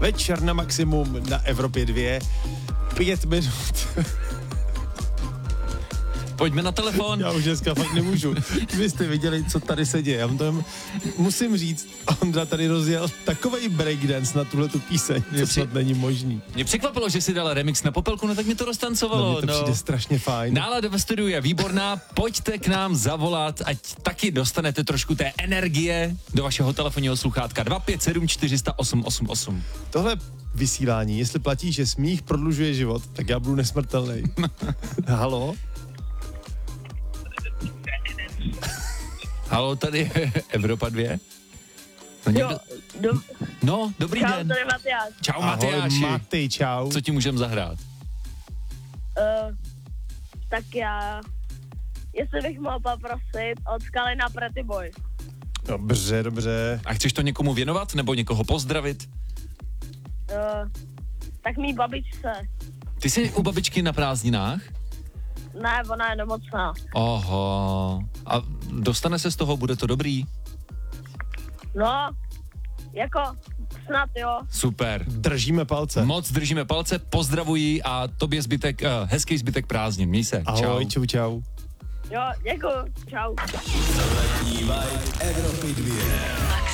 Večer na maximum na Evropě 2. 5 minut. Pojďme na telefon. Já už dneska fakt nemůžu. Vy jste viděli, co tady se děje. Já tam musím říct, Ondra tady rozjel takovej breakdance na tuhletu píseň, že snad není možný. Mě překvapilo, že si dala remix na Popelku, no tak mi to roztancovalo. No, mně to přijde strašně fajn. Nálada ve studiu je výborná, pojďte k nám zavolat, ať taky dostanete trošku té energie do vašeho telefonního sluchátka 257 400 888. Tohle vysílání, jestli platí, že smích prodlužuje život, tak já budu nesmrtelný. Halo? Halo, tady je Evropa 2. No, dobrý čau, den. tady Matyáš. Čau, Ahoj, Matyáši. Maty, čau. Co ti můžem zahrát? Tak já, jestli bych mohl poprosit od Skaly na Pretty Boy. Dobře. A chceš to někomu věnovat, nebo někoho pozdravit? Tak mý babičce. Ty jsi u babičky na prázdninách? Ne, ona je nemocná. Oho. A dostane se z toho, bude to dobrý? No, jako snad jo. Super. Držíme palce. Moc držíme palce, pozdravuji a tobě zbytek, hezký zbytek prázdnin. Měj se. Ahoj, Čau. čau. Jo, děkuji. Čau. Evropy 2.